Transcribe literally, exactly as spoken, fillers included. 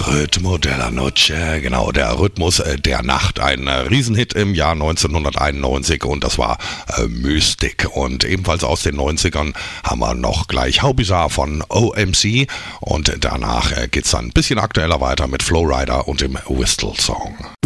Ritmo della Noche, genau, der Rhythmus äh, der Nacht, ein äh, Riesenhit im Jahr neunzehnhunderteinundneunzig und das war äh, Mystic. Und ebenfalls aus den neunzigern haben wir noch gleich How Bizarre von O M C und danach äh, geht's dann ein bisschen aktueller weiter mit Flowrider und dem Whistle Song.